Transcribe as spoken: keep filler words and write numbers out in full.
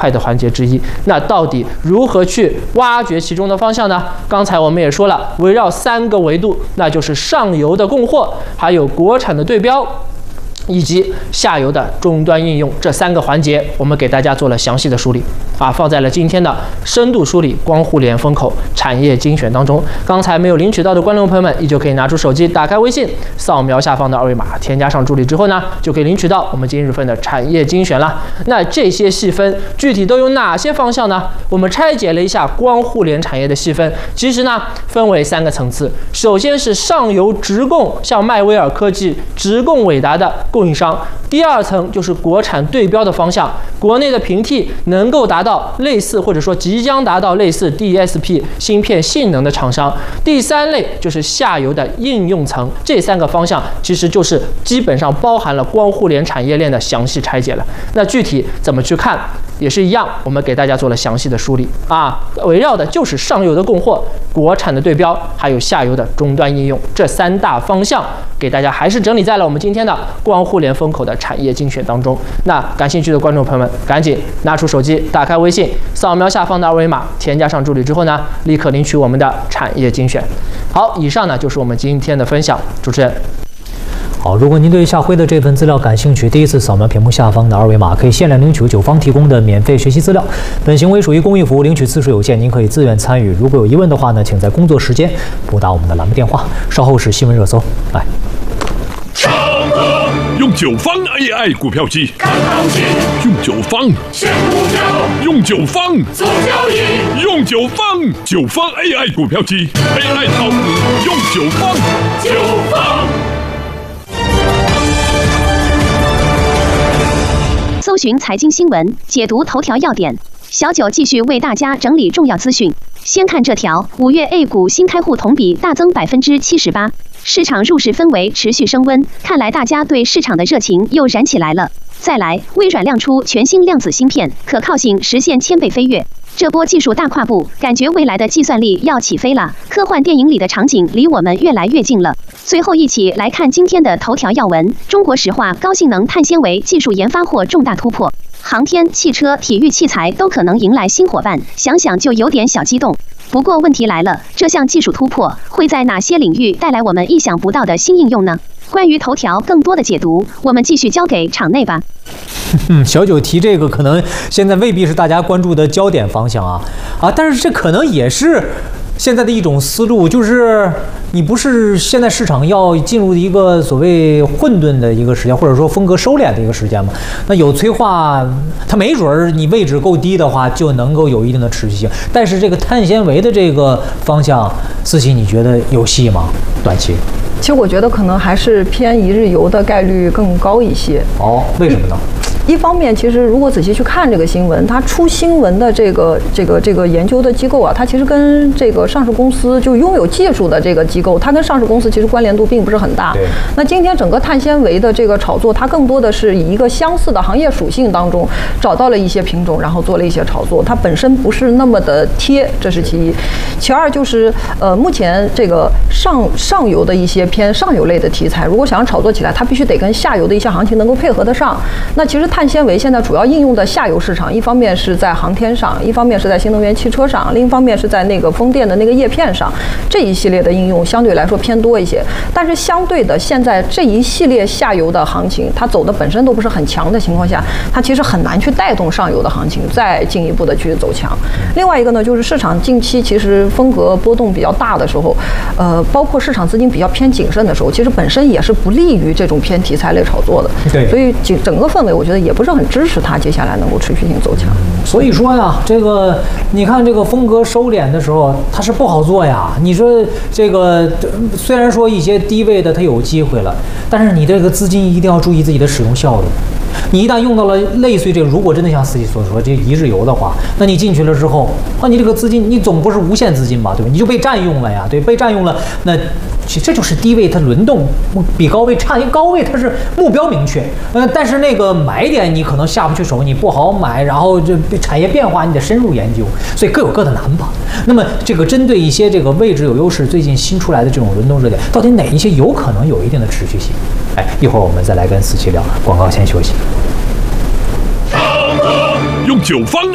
块的环节之一。那到底如何去挖掘其中的方向呢？刚才我们也说了，围绕三个维度，那就是上游的供货，还有国产的对标，以及下游的终端应用这三个环节，我们给大家做了详细的梳理啊，放在了今天的深度梳理光互联风口产业精选当中。刚才没有领取到的观众朋友们，依旧可以拿出手机，打开微信，扫描下方的二维码，添加上助理之后呢，就可以领取到我们今日份的产业精选了。那这些细分具体都有哪些方向呢？我们拆解了一下光互联产业的细分，其实呢分为三个层次。首先是上游直供，像迈威尔科技直供伟达的供应商。第二层就是国产对标的方向，国内的平替能够达到类似或者说即将达到类似 D S P 芯片性能的厂商。第三类就是下游的应用层，这三个方向其实就是基本上包含了光互联产业链的详细拆解了。那具体怎么去看也是一样，我们给大家做了详细的梳理啊，围绕的就是上游的供货、国产的对标，还有下游的终端应用这三大方向，给大家还是整理在了我们今天的光互联风口的产业精选当中。那感兴趣的观众朋友们，赶紧拿出手机，打开微信，扫描下方的二维码，添加上助理之后呢，立刻领取我们的产业精选。好，以上呢就是我们今天的分享，主持人。 好，如果您对夏辉的这份资料感兴趣，第一次扫描屏幕下方的二维码，可以限量领取九方提供的免费学习资料。本行为属于公益服务，领取次数有限，您可以自愿参与。如果有疑问的话呢，请在工作时间拨打我们的栏目电话。稍后是新闻热搜，来。 用九方 A I 股票机看行情，用九方选股票，用九方做交易，用九方九方 A I 股票机 ，A I 炒股用九方九方。 搜寻财经新闻，解读头条要点。小九继续为大家整理重要资讯。先看这条：五月 A 股新开户同比大增百分之七十八，市场入市氛围持续升温，看来大家对市场的热情又燃起来了。再来，微软亮出全新量子芯片，可靠性实现千倍飞跃。这波技术大跨步，感觉未来的计算力要起飞了。科幻电影里的场景离我们越来越近了。最后一起来看今天的头条要闻：中国石化高性能碳纤维技术研发获重大突破，航天、汽车、体育器材都可能迎来新伙伴，想想就有点小激动。不过问题来了，这项技术突破会在哪些领域带来我们意想不到的新应用呢？关于头条更多的解读，我们继续交给场内吧。 嗯，小九提这个可能现在未必是大家关注的焦点方向啊啊，但是这可能也是现在的一种思路，就是你不是现在市场要进入一个所谓混沌的一个时间，或者说风格收敛的一个时间嘛？那有催化，它没准儿你位置够低的话，就能够有一定的持续性。但是这个碳纤维的这个方向，思琪你觉得有戏吗？短期？ 其实我觉得可能还是偏一日游的概率更高一些。 哦，为什么呢？ 一方面，其实如果仔细去看这个新闻，它出新闻的这个这个这个研究的机构啊，它其实跟这个上市公司就拥有技术的这个机构，它跟上市公司其实关联度并不是很大。 对。 那今天整个碳纤维的这个炒作，它更多的是以一个相似的行业属性当中找到了一些品种，然后做了一些炒作，它本身不是那么的贴，这是其一。其二就是呃，目前这个上上游的一些偏上游类的题材，如果想要炒作起来，它必须得跟下游的一些行情能够配合得上。那其实碳纤维现在主要应用的下游市场，一方面是在航天上，一方面是在新能源汽车上，另一方面是在那个风电的那个叶片上，这一系列的应用相对来说偏多一些。但是相对的，现在这一系列下游的行情，它走的本身都不是很强的情况下，它其实很难去带动上游的行情再进一步的去走强。另外一个呢，就是市场近期其实风格波动比较大的时候，呃，包括市场资金比较偏谨慎的时候，其实本身也是不利于这种偏题材类炒作的。 对， 所以整整个氛围，我觉得也不是很支持它接下来能够持续性走强。 所以说呀，这个你看这个风格收敛的时候，它是不好做呀。你说这个虽然说一些低位的它有机会了，但是你这个资金一定要注意自己的使用效率。你一旦用到了类似于这个，如果真的像司机所说这一日游的话，那你进去了之后，啊，你这个资金你总不是无限资金吧，对吧？你就被占用了呀，对，被占用了，那这就是低位它轮动比高位差，因为高位它是目标明确，呃，但是那个买点你可能下不去手，你不好买，然后这产业变化你得深入研究，所以各有各的难吧。那么这个针对一些这个位置有优势、最近新出来的这种轮动热点，到底哪一些有可能有一定的持续性？哎，一会儿我们再来跟思琪聊。广告先休息。 用九方